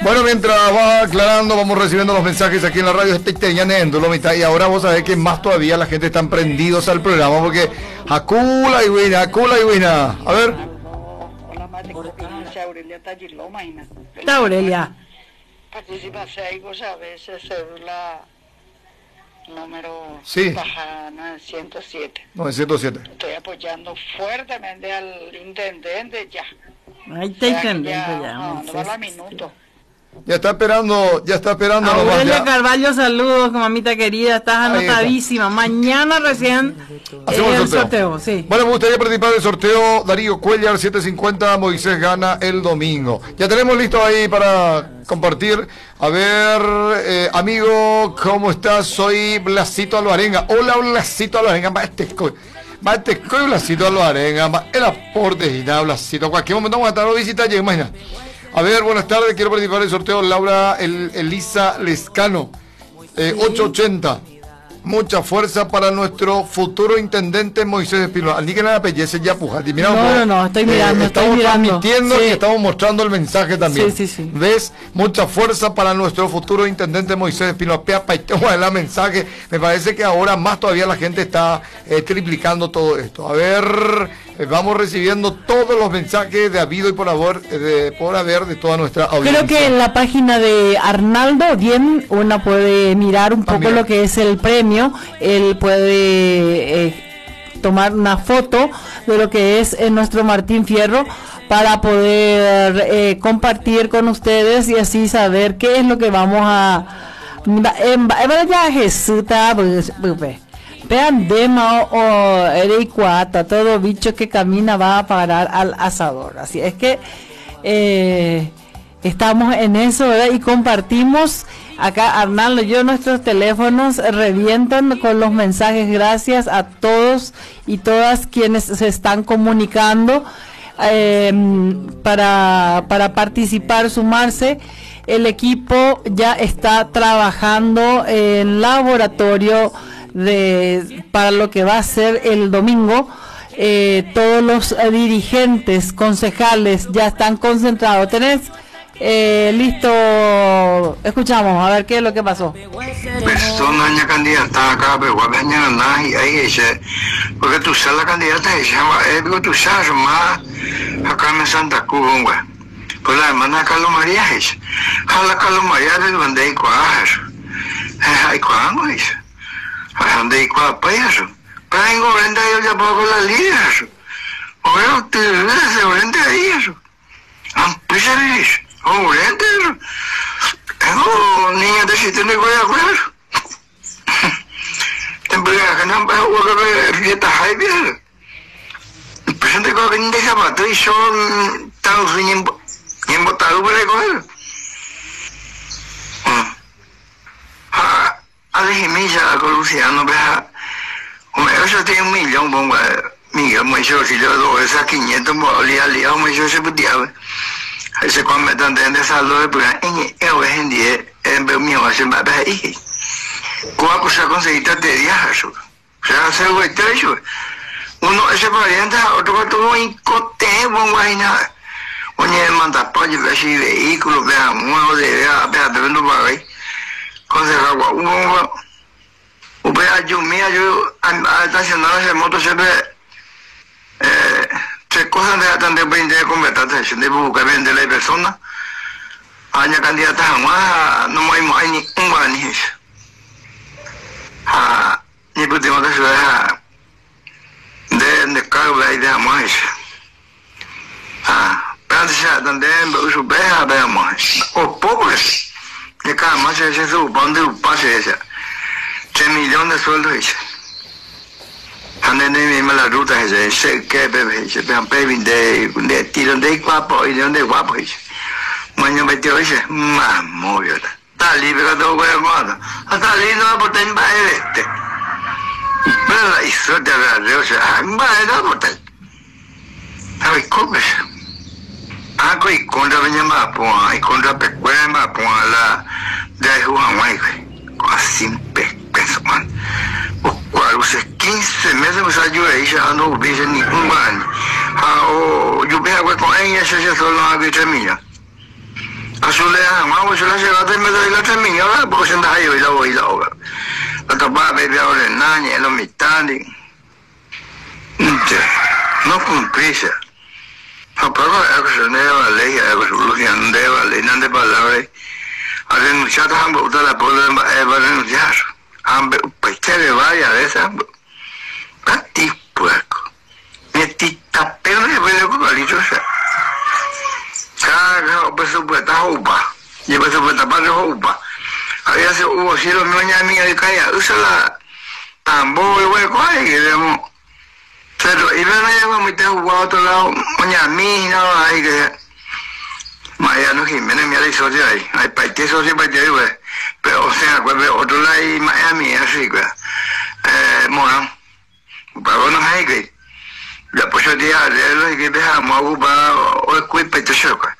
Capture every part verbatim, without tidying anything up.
Bueno, mientras va aclarando, vamos recibiendo los mensajes aquí en la radio y ahora vos sabés que más todavía la gente está prendidos al programa porque Jacula y Wina, Jacula y Wina. A ver. Hola, Mate, Aurelia Talliloma. Está Aurelia. Participa seis, a veces cédula número sí. baja ciento siete. novecientos siete. Estoy apoyando fuertemente al intendente ya. Ahí está intendente ya. ya no, no va a minuto. Ya está esperando, ya está esperando. Aurelia nomás, Carvalho, saludos, mamita querida, estás anotadísima. Mañana recién hacemos eh, el el sorteo. sorteo, sí. Bueno, me gustaría participar del sorteo. Darío Cuellar, setecientos cincuenta, Moisés gana el domingo. Ya tenemos listo ahí para compartir. A ver, eh, amigo, ¿cómo estás? Soy Blasito Alvarenga. Hola, Blasito Alvarenga. Va este coy. Va este coy, Blasito Alvarenga. Va el aporte y nada, Blasito. Cualquier momento vamos a estar a visita. Ya imagina. A ver, buenas tardes, quiero participar del sorteo. Laura el, Elisa Lescano, eh, ochocientos ochenta. Mucha fuerza para nuestro futuro intendente Moisés Espinosa. Ni que nada pellece ya puja. No, no, no, estoy mirando, eh, estamos estoy mirando. transmitiendo Sí. y estamos mostrando el mensaje también. Sí, sí, sí. ¿Ves? Mucha fuerza para nuestro futuro intendente Moisés Espinosa. El mensaje. Me parece que ahora más todavía la gente está eh, triplicando todo esto. A ver, eh, vamos recibiendo todos los mensajes de habido y por haber, eh, de, por haber de toda nuestra audiencia. Creo que en la página de Arnaldo bien uno puede mirar un poco También. lo que es el premio. Él puede eh, tomar una foto de lo que es eh, nuestro Martín Fierro para poder eh, compartir con ustedes y así saber qué es lo que vamos a ya Jesús vean dema o ericuata, todo bicho que camina va a parar al asador. Así es que eh, estamos en eso, ¿verdad? Y compartimos acá, Arnaldo, yo nuestros teléfonos revientan con los mensajes. Gracias a todos y todas quienes se están comunicando eh, para, para participar, sumarse. El equipo ya está trabajando en laboratorio de para lo que va a ser el domingo. Eh, todos los eh, dirigentes, concejales ya están concentrados. ¿Tenés eh, listo? Escuchamos, a ver qué es lo que pasó. Persona ña candidata acá, pero guapa ña nahi ahí ese, porque tú sabes la candidata esa, eh, porque tú sabes más acá en Santa Cruz, güey. Pues la hermana Carlos María esa, a la Carlos María del donde hay cuajas, hay cuajas esa, a donde hay cuajas payaso. Pero en Gorenda yo ya puedo con la líder eso. Oye, ustedes se Gorenda ahí eso. Ampliar eso. Gorenda eso. Tengo niñas de sitio de Guayacuelo. Temple que no me hago que fiesta hay bien. Presente con que ni de zapato y son tan fin en botado por el coger. Ah, a dejimilla con Luciano, vea. Eso tiene un millón, pongo, Miguel, muy yo, si yo doy esas quinientos, me al día, muy yo se podía, ese come tan de saldo de pura, en el en día, en vez mío, se me va a ir. ¿Cómo cosa conseguiste de día, eso? O sea, se lo he hecho. Uno, ese pariente, otro que tuvo un cote, pongo ahí nada. Oye, manda pollo, ve si vehículo, vea, uno de, vea, vea, de vendo para ahí. Consejo, uno, Upea yo mía yo estacionado ese moto siempre eh tres cosas de tan de veinte de convertirse se debe buscar vender la persona aña candidata jamás no hay más ni un manis ah ni puede más de de cargo la idea más ah pero ya también uso vea vea más o pobres de cada más ese su donde pase ese tres millones de sueldos ese. Ande de misma la ruta ese, ese que bebe ese, vean baby de de tiro de guapo y de donde guapo ese. Mañana metió ese, más movió. Está libre que todo puede guardar. Hasta lindo no por tener este. Pero la hizo de la reusa, va a dar por tal. A ver cómo es. Ah, que contra venía más pues, y contra pecuera más pues la de Juan Mike, así peso man. Cuando usted quince meses me salió ahí ya no hubiese ningún man. Ah, o yo veo que con ella se solo no había tres millas. Azulea, vamos, yo la llevaba y me doy la terminó, porque se anda ahí y la voy y la hoga. La tapaba, bebé, ahora en naña, en los mitades. No cumplirse. No, pero eso no es la ley, eso no es la ley, no es de palabras. A renunciar a ambos, la pobre va a renunciar. Ambos, pues te le vaya a esa. A ti, puerco. Me tita, pero no voy a comer, o sea. Cada presupuesto es upa. Y el presupuesto para el upa. Había sido hubo cielo, mi mañana mía de calle. Usa la tambor y hueco ahí, que digamos. Pero, y luego ya vamos a jugar a otro lado. Mañana mí, no, ahí que. Mariano Jiménez, mira, hay socio ahí. Hay parte socio, parte ahí, güey. Pero, o sea, pues, otro lado ahí, Miami, así, güey. Eh, bueno. Para bueno, ahí que. Ya pues yo dije, le que dejamos ocupado o el cuerpo y te choca.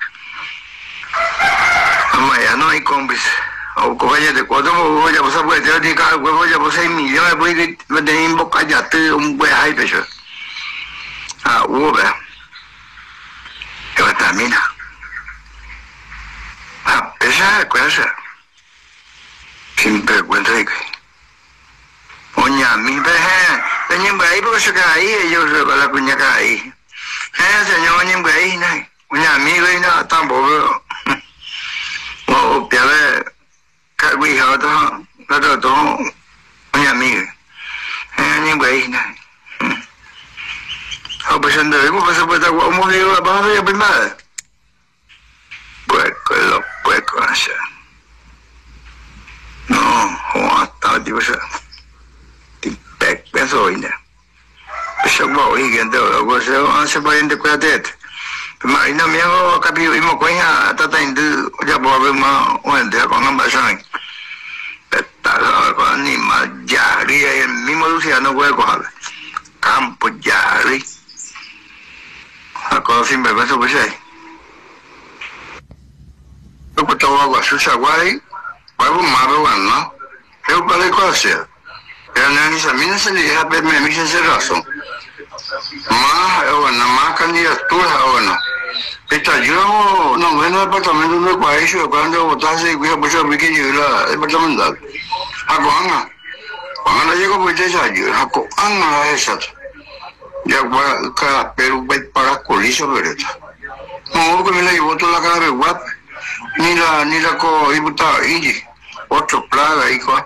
Mamá, ya no hay cómplice. O coño, de cuatro voy a pasar por el teatro de cada huevo, ya por seis millones, pues que tener en boca ya todo un buen ahí, pecho. Ah, hubo, vea. Yo termina. Ah, esa es cosa. Sin vergüenza de que. Oña, mi veje. Señor, ahí porque se cae ahí, yo se va la cuña cae ahí. Eh, señor, oña, ahí, no. Oña, amigo, y nada, tampoco. O, piale, cagüí, otro, otro, otro, oña, amigo. Eh, oña, ahí, no. O, pues, en debemos, pues, se puede estar, como digo, la paja, ya primera. Puerco, lo puerco, no sé. No, o hasta, tipo, eso. Penso hoy, ¿no? Eso es muy gente, lo que se hace para gente cuídate. Pero no me hago capítulo, y me cuenta, hasta tanto, ya puedo ver más, gente, con ambas saben. Está con animal, ya, y el mismo Luciano puede coger. Campo, ya, y. La cosa sin vergüenza, pues ahí. Yo pues tengo agua, su chaguay, algo más, ¿no? Yo para el conocer. Pero a mí no se le deja verme a mí sin razón. Más, bueno, más candidaturas, bueno. Esta, yo no vengo al departamento de Cuaícho, cuando votase y cuida por eso que yo era departamental. A Coanga. Cuando no llego por esa, yo a Coanga esa. Ya, cada pero va para coliso, pero esta. No, que me la llevó toda la cara de guapa. Ni la, ni la co-diputada Ingi. Otro plaga, hijo.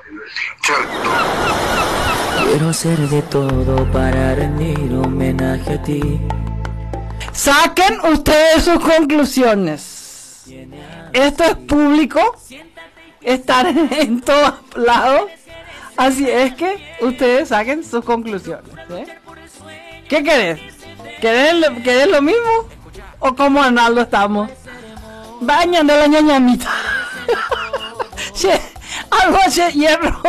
Quiero hacer de todo para rendir homenaje a ti. Saquen ustedes sus conclusiones. Esto es público. Estar en todos lados. Así es que ustedes saquen sus conclusiones. ¿eh? ¿Qué querés? ¿Querés, ¿Querés lo mismo? ¿O como Arnaldo estamos? Bañan de la ñañamita. Algo de hierro,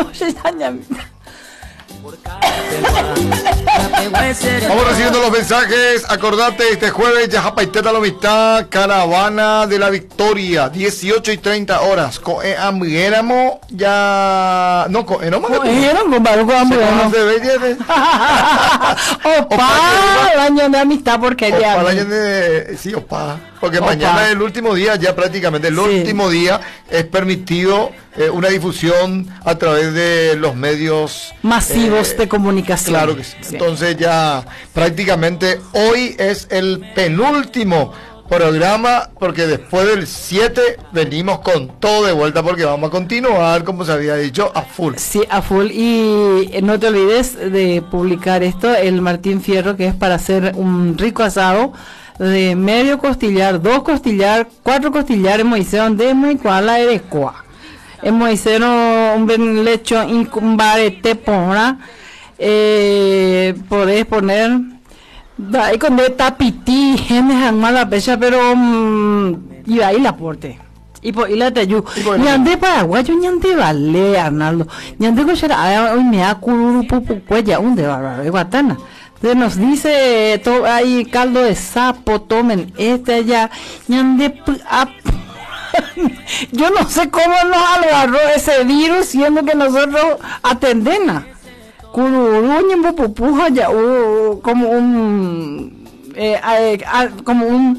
Vamos recibiendo los mensajes. Acordate, este jueves ya Japaiteta la mitad, Caravana de la Victoria, dieciocho y treinta horas. Coeamguéramo ya. No, coeéramo. Coeéramo, Opa, el año de amistad, porque ya. Opa, el año de. Sí, opa. Porque Opa. Mañana es el último día, ya prácticamente el sí. último día es permitido eh, una difusión a través de los medios masivos eh, de comunicación. Claro que sí. sí. Entonces ya prácticamente hoy es el penúltimo programa, porque después del siete venimos con todo de vuelta, porque vamos a continuar, como se había dicho, a full. Sí, a full. Y no te olvides de publicar esto, el Martín Fierro, que es para hacer un rico asado de medio costillar, dos costillar, cuatro costillares, Moisés, donde muy cual la erecua. En Moisés un ben lecho incumbarete pora, eh, podés poner ahí con de tapití, genes mala pecha, pero um, y ahí la porte. Y por y la teyu. Ñande paraguayo ñande vale, Arnaldo. Ñande cochera, hoy me ha cururu pupu cuella, un de barra, de guatana. Entonces nos dice, to, hay caldo de sapo, tomen este allá, ñande, ap, yo no sé cómo nos agarró ese virus, siendo que nosotros atendemos. Cururuño, pupuja, ya, uh, como un, eh, eh, como un,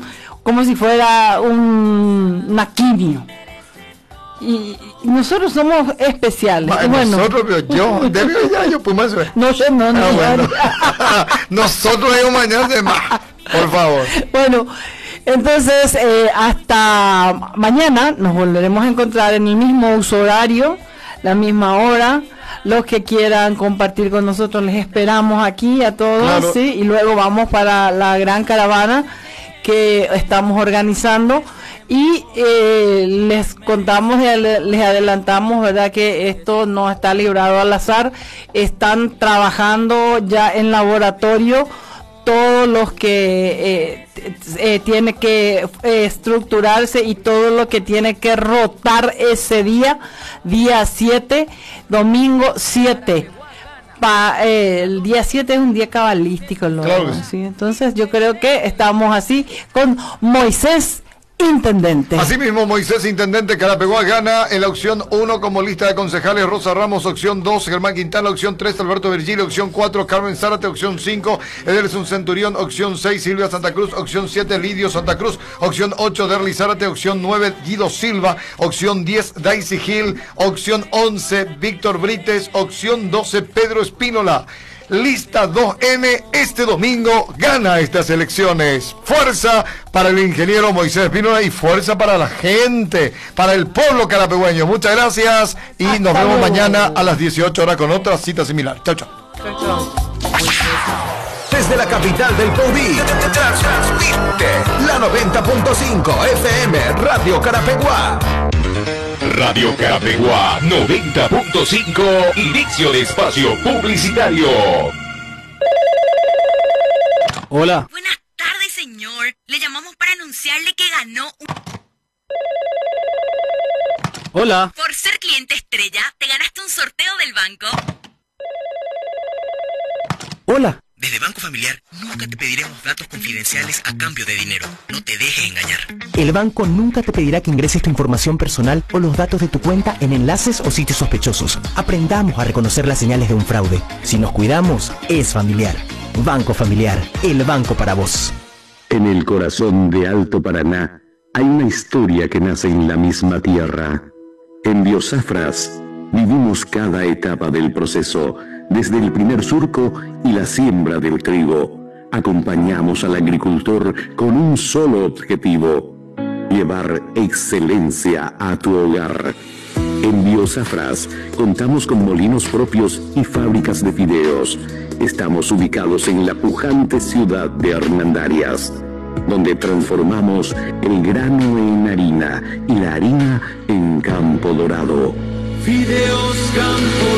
como si fuera un, una quimio. Y, y nosotros somos especiales. Ma, bueno, nosotros, pero yo, debe ya, yo pues más. no sé, no, no. Ah, bueno. Nosotros digo mañana de más, por favor. Bueno, entonces eh, hasta mañana nos volveremos a encontrar en el mismo uso horario, la misma hora. Los que quieran compartir con nosotros les esperamos aquí a todos, claro. ¿Sí? Y luego vamos para la gran caravana que estamos organizando y eh, les contamos, les adelantamos, ¿verdad? Que esto no está librado al azar, están trabajando ya en laboratorio todos los que eh, eh, tiene que eh, estructurarse y todo lo que tiene que rotar ese día, día siete, domingo siete. Pa, eh, el día siete es un día cabalístico, ¿no? Claro. ¿Sí? Entonces yo creo que estamos así con Moisés Intendente. Asimismo, Moisés Intendente Carapeguá gana en la opción uno como lista de concejales Rosa Ramos, opción dos Germán Quintana, opción tres Alberto Virgilio, opción cuatro Carmen Zárate, opción cinco Ederson Centurión, opción seis Silvia Santa Cruz, opción siete Lidio Santa Cruz, opción ocho Derly Zárate, opción nueve Guido Silva, opción diez Daisy Gil, opción once Víctor Brites, opción doce Pedro Espínola. Lista dos eme este domingo gana estas elecciones. Fuerza para el ingeniero Moisés Espínola y fuerza para la gente, para el pueblo carapegüeño. Muchas gracias y Hasta nos vemos luego. mañana a las dieciocho horas con otra cita similar. Chao, chao. Chao, chao. Desde la capital del Podí, transmite la noventa punto cinco F M Radio Carapeguá. Radio Carapeguá noventa punto cinco, inicio de espacio publicitario. Hola. Buenas tardes, señor. Le llamamos para anunciarle que ganó un... Hola. Por ser cliente estrella, te ganaste un sorteo del banco. Hola. Desde Banco Familiar nunca te pediremos datos confidenciales a cambio de dinero. No te dejes engañar. El banco nunca te pedirá que ingreses tu información personal o los datos de tu cuenta en enlaces o sitios sospechosos. Aprendamos a reconocer las señales de un fraude. Si nos cuidamos, es familiar. Banco Familiar, el banco para vos. En el corazón de Alto Paraná hay una historia que nace en la misma tierra. En Biosafras vivimos cada etapa del proceso, desde el primer surco y la siembra del trigo. Acompañamos al agricultor con un solo objetivo: llevar excelencia a tu hogar. En Biosafras contamos con molinos propios y fábricas de fideos. Estamos ubicados en la pujante ciudad de Hernandarias, donde transformamos el grano en harina y la harina en Campo Dorado. Fideos Campo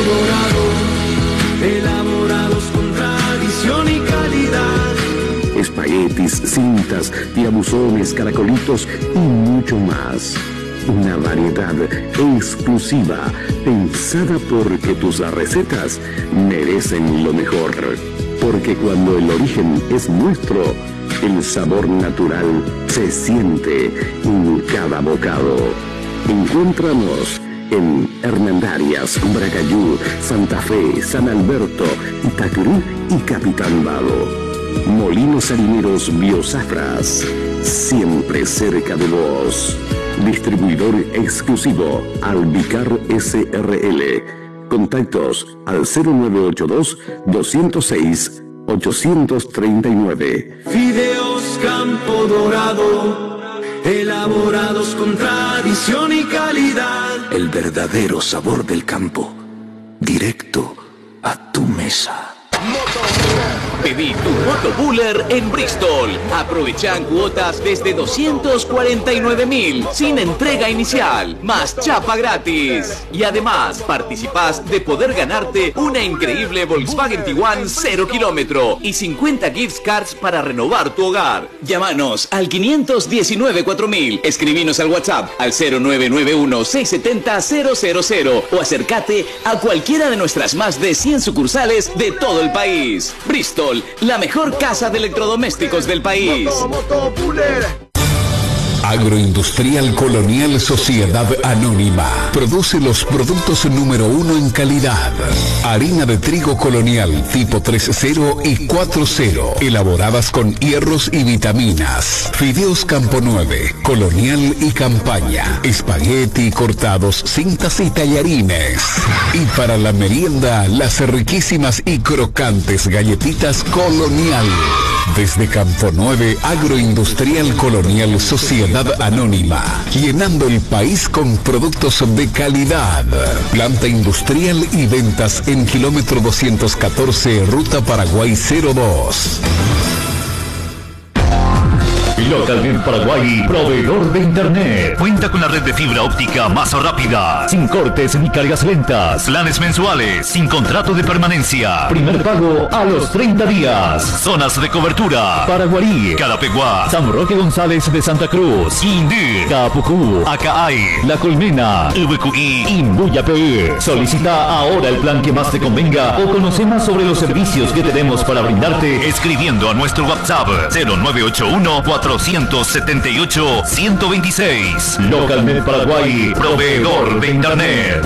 Dorado, elaborados con tradición y calidad. Espaguetis, cintas, tiabuzones, caracolitos y mucho más. Una variedad exclusiva, pensada porque tus recetas merecen lo mejor. Porque cuando el origen es nuestro, el sabor natural se siente en cada bocado. Encuéntranos en Hernandarias, Bracayú, Santa Fe, San Alberto, Itacurú y Capitán Vado. Molinos harineros Biosafras, siempre cerca de vos. Distribuidor exclusivo Albicar S R L. Contactos al cero nueve ocho dos, dos cero seis, ocho tres nueve. Fideos Campo Dorado, elaborados con tradición y calidad. El verdadero sabor del campo, directo a tu mesa. Pedí tu Motobuller en Bristol. Aprovechan cuotas desde doscientos cuarenta y nueve mil, sin entrega inicial, más chapa gratis. Y además, participás de poder ganarte una increíble Volkswagen Tiguan cero kilómetro y cincuenta gift cards para renovar tu hogar. Llámanos al quinientos diecinueve cuatro mil, escribinos al WhatsApp al cero nueve nueve uno, seis siete cero, cero cero cero o acércate a cualquiera de nuestras más de cien sucursales de todo el país. Bristol, la mejor casa de electrodomésticos del país. Moto, Moto, Agroindustrial Colonial Sociedad Anónima. Produce los productos número uno en calidad. Harina de trigo colonial tipo tres cero y cuatro cero. Elaboradas con hierros y vitaminas. Fideos Campo nueve, Colonial y Campaña. Espagueti cortados, cintas y tallarines. Y para la merienda, las riquísimas y crocantes galletitas Colonial. Desde Campo nueve, Agroindustrial Colonial Sociedad Anónima, llenando el país con productos de calidad. Planta industrial y ventas en kilómetro doscientos catorce, Ruta Paraguay cero dos. Localnet Paraguay, proveedor de internet. Cuenta con la red de fibra óptica más rápida, sin cortes ni cargas lentas. Planes mensuales, sin contrato de permanencia. Primer pago a los treinta días. Zonas de cobertura: Paraguarí, Carapeguá, San Roque González de Santa Cruz, Indí, Capucú, Acaay, La Colmena, V Q I, Imbuyapé. Solicita ahora el plan que más te convenga o conoce más sobre los servicios que tenemos para brindarte escribiendo a nuestro WhatsApp cero nueve ocho uno, cuatro siete ocho, uno dos seis. Localnet Paraguay, proveedor de internet.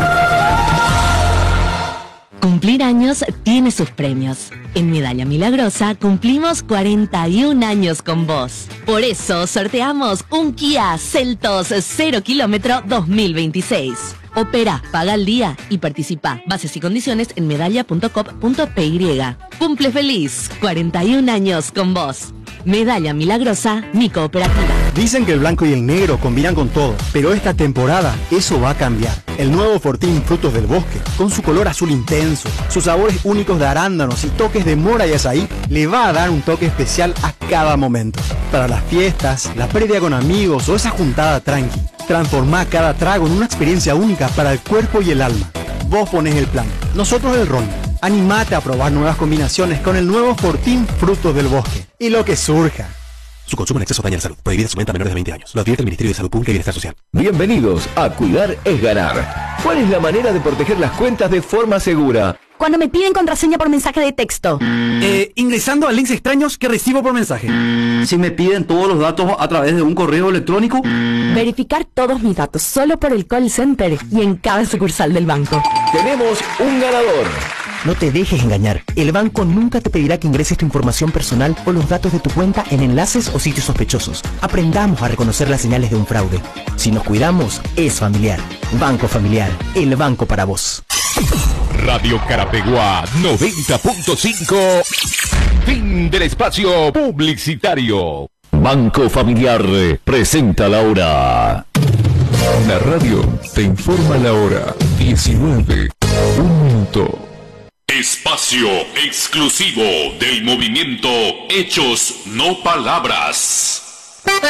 Cumplir años tiene sus premios. En Medalla Milagrosa cumplimos cuarenta y un años con vos. Por eso sorteamos un Kia Seltos cero kilómetro dos mil veintiséis. Opera, paga al día y participa. Bases y condiciones en medalla punto com punto p y. Cumple feliz, cuarenta y un años con vos. Medalla Milagrosa, mi cooperativa. Dicen que el blanco y el negro combinan con todo, pero esta temporada eso va a cambiar. El nuevo Fortín Frutos del Bosque, con su color azul intenso, sus sabores únicos de arándanos y toques de mora y azaí, le va a dar un toque especial a cada momento. Para las fiestas, la previa con amigos o esa juntada tranqui, transformá cada trago en una experiencia única para el cuerpo y el alma. Vos ponés el plan, nosotros el ron. Animate a probar nuevas combinaciones con el nuevo Fortín Frutos del Bosque. Y lo que surja. Su consumo en exceso daña la salud. Prohibida su venta a menores de veinte años. Lo advierte el Ministerio de Salud Pública y Bienestar Social. Bienvenidos a Cuidar es Ganar. ¿Cuál es la manera de proteger las cuentas de forma segura? Cuando me piden contraseña por mensaje de texto. Eh, ingresando a links extraños que recibo por mensaje. Si me piden todos los datos a través de un correo electrónico. Verificar todos mis datos solo por el call center y en cada sucursal del banco. Tenemos un ganador. No te dejes engañar. El banco nunca te pedirá que ingreses tu información personal o los datos de tu cuenta en enlaces o sitios sospechosos. Aprendamos a reconocer las señales de un fraude. Si nos cuidamos, es familiar. Banco Familiar, el banco para vos. Radio Carapeguá noventa punto cinco. Fin del espacio publicitario. Banco Familiar presenta la hora. La radio te informa la hora. diecinueve, un minuto. Espacio exclusivo del movimiento Hechos No Palabras.